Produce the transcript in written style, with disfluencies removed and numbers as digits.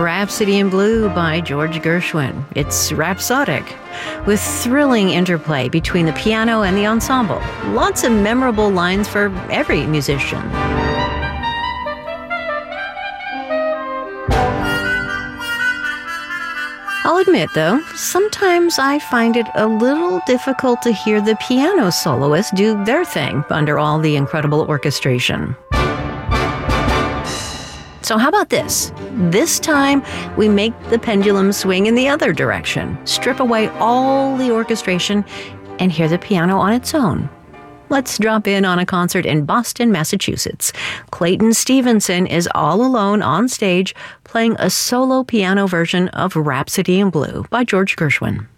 Rhapsody in Blue by George Gershwin. It's rhapsodic, with thrilling interplay between the piano and the ensemble. Lots of memorable lines for every musician. I'll admit, though, sometimes I find it a little difficult to hear the piano soloists do their thing under all the incredible orchestration. So how about this? This time, we make the pendulum swing in the other direction, strip away all the orchestration, and hear the piano on its own. Let's drop in on a concert in Boston, Massachusetts. Clayton Stevenson is all alone on stage playing a solo piano version of Rhapsody in Blue by George Gershwin.